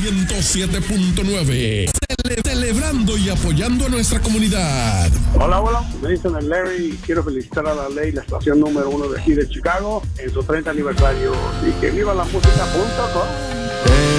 107.9. Celebrando y apoyando a nuestra comunidad. Hola, me dicen el Larry y quiero felicitar a La Ley, la estación número 1 de aquí de Chicago, en su 30 aniversario. Y que viva la música.com.